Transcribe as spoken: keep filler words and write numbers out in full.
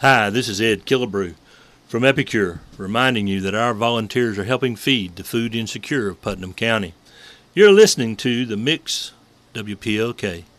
Hi, this is Ed Killebrew from Epicure, reminding you that our volunteers are helping feed the food insecure of Putnam County. You're listening to The Mix, W P L K.